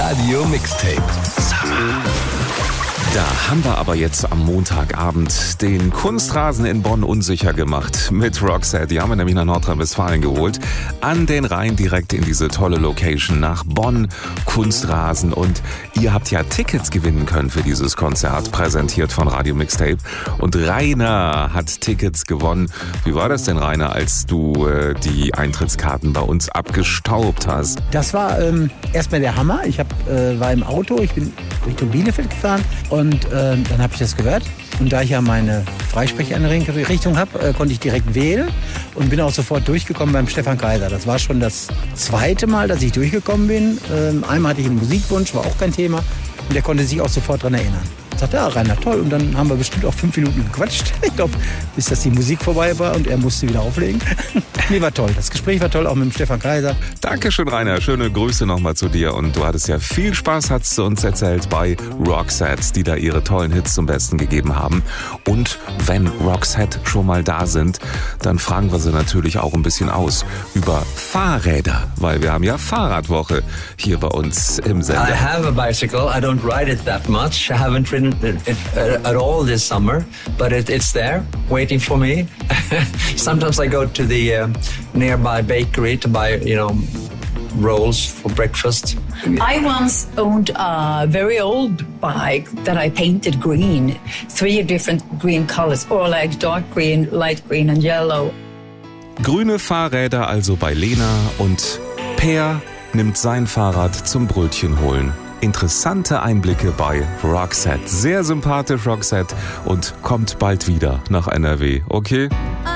Radio Mixtape. Summer. Da haben wir aber jetzt am Montagabend den Kunstrasen in Bonn unsicher gemacht mit Roxette. Die haben wir nämlich nach Nordrhein-Westfalen geholt. An den Rhein direkt in diese tolle Location nach Bonn. Kunstrasen. Und ihr habt ja Tickets gewinnen können für dieses Konzert, präsentiert von Radio Mixtape. Und Rainer hat Tickets gewonnen. Wie war das denn, Rainer, als du die Eintrittskarten bei uns abgestaubt hast? Das war erstmal der Hammer. Ich war im Auto, ich bin Richtung Bielefeld gefahren und dann habe ich das gehört. Und da ich ja meine Freisprecheinrichtung habe, konnte ich direkt wählen und bin auch sofort durchgekommen beim Stefan Kaiser. Das war schon das zweite Mal, dass ich durchgekommen bin. Einmal hatte ich einen Musikwunsch, war auch kein Thema. Und der konnte sich auch sofort daran erinnern. Ich sagte, ja, Rainer, toll. Und dann haben wir bestimmt auch 5 Minuten gequatscht. Ich glaube, bis dass die Musik vorbei war und er musste wieder auflegen. Nee, war toll. Das Gespräch war toll, auch mit dem Stefan Kaiser. Dankeschön, Rainer. Schöne Grüße nochmal zu dir. Und du hattest ja viel Spaß, hast du uns erzählt, bei Roxette, die da ihre tollen Hits zum Besten gegeben haben. Und wenn Roxette schon mal da sind, dann fragen wir sie natürlich auch ein bisschen aus über Fahrräder, weil wir haben ja Fahrradwoche hier bei uns im Sender. I have a bicycle. I don't ride it that much. I haven't ridden it at all this summer, but it's there waiting for me. Sometimes I go to the nearby bakery to buy, rolls for breakfast. I once owned a very old bike that I painted green, 3 different green colors, or like dark green, light green and yellow. Grüne Fahrräder also bei Lena und Per nimmt sein Fahrrad zum Brötchen holen. Interessante Einblicke bei Roxette. Sehr sympathisch, Roxette, und kommt bald wieder nach NRW, okay?